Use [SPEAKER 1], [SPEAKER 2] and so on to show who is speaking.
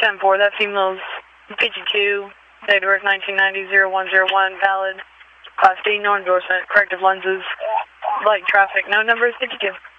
[SPEAKER 1] 10-4, that female's 52, date of birth 1990-0101, valid, Class D, no endorsement, corrective lenses, light traffic, no numbers, 52.